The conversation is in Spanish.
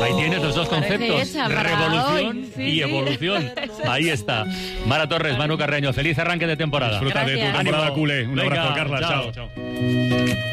Ahí tienes los dos conceptos, revolución y evolución. Ahí está. Mara Torres, Manu Carreño, feliz arranque de temporada. Disfruta de tu temporada culé. Un abrazo, Carla. Chao.